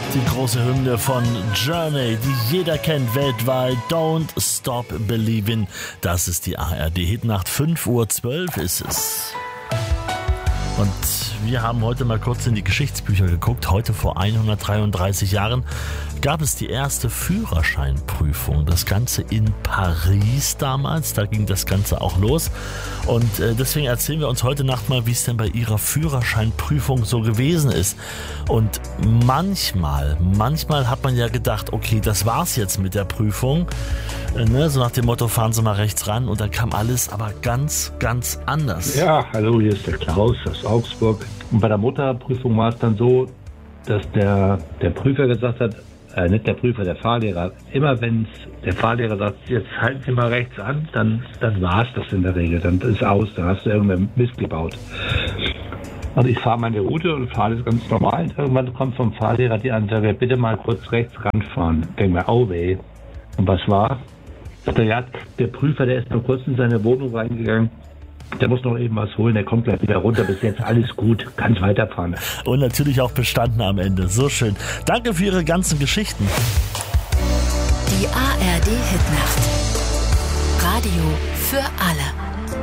Die große Hymne von Journey, die jeder kennt weltweit. Don't Stop Believin'. Das ist die ARD-Hitnacht. 5:12 Uhr ist es. Und wir haben heute mal kurz in die Geschichtsbücher geguckt. Heute vor 133 Jahren gab es die erste Führerscheinprüfung. Das Ganze in Paris damals. Da ging das Ganze auch los. Und deswegen erzählen wir uns heute Nacht mal, wie es denn bei Ihrer Führerscheinprüfung so gewesen ist. Und manchmal hat man ja gedacht, okay, das war's jetzt mit der Prüfung. So nach dem Motto, fahren Sie mal rechts ran. Und dann kam alles aber ganz, ganz anders. Ja, hallo, hier ist der Klaus aus Augsburg. Und bei der Motorprüfung war es dann so, dass der Prüfer gesagt hat, nicht der Prüfer, der Fahrlehrer, immer wenn der Fahrlehrer sagt, jetzt halten Sie mal rechts an, dann war es das in der Regel, dann ist aus, dann hast du irgendeinen Mist gebaut. Und ich fahre meine Route und fahre das ganz normal. Und irgendwann kommt vom Fahrlehrer die Ansage, bitte mal kurz rechts ranfahren. Ich denke mir, oh weh. Und was war? Der Prüfer, der ist nur kurz in seine Wohnung reingegangen. Der muss noch eben was holen, der kommt gleich wieder runter. Bis jetzt alles gut, kannst weiterfahren. Und natürlich auch bestanden am Ende. So schön. Danke für Ihre ganzen Geschichten. Die ARD-Hitnacht. Radio für alle.